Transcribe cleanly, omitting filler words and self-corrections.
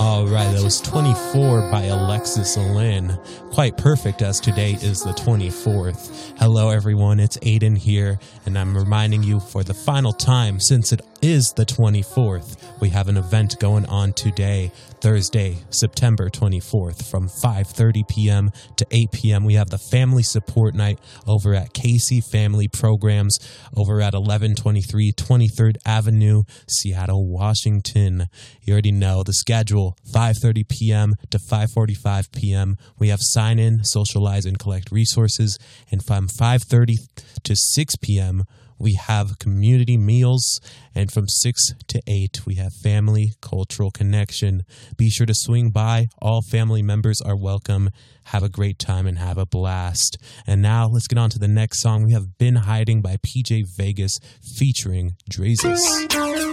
All right, that was 24 by Alexis Lynn. Quite perfect as today is the 24th. Hello everyone, it's Aiden here, and I'm reminding you for the final time, since it is the 24th, we have an event going on today, Thursday, September 24th, from 5:30 p.m. to 8 p.m. We have the Family Support Night over at Casey Family Programs over at 1123 23rd Avenue, Seattle, Washington. You already know the schedule, 5:30 p.m. to 5:45 p.m. We have sign-in, socialize, and collect resources. And from 5:30 to 6 p.m., we have community meals, and from 6 to 8, we have family cultural connection. Be sure to swing by. All family members are welcome. Have a great time and have a blast. And now let's get on to the next song. We have Been Hiding by PJ Vegas featuring Drazus.